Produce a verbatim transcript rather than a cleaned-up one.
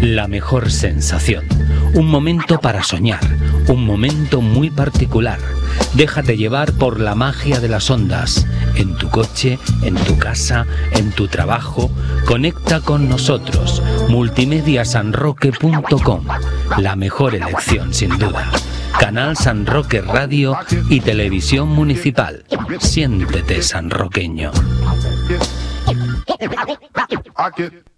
La mejor sensación. Un momento para soñar. Un momento muy particular. Déjate llevar por la magia de las ondas. En tu coche, en tu casa, en tu trabajo. Conecta con nosotros. multimedia san roque punto com. La mejor elección, sin duda. Canal San Roque Radio y Televisión Municipal. Siéntete sanroqueño.